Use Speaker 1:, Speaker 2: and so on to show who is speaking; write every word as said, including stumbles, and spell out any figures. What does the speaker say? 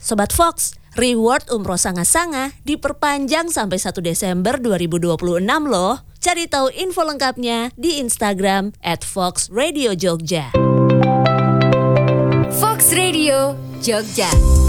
Speaker 1: Sobat Fox, reward umroh sanga-sanga diperpanjang sampai satu Desember dua ribu dua puluh enam loh. Cari tahu info lengkapnya di Instagram at fox radio jogja.
Speaker 2: Fox Radio Jogja.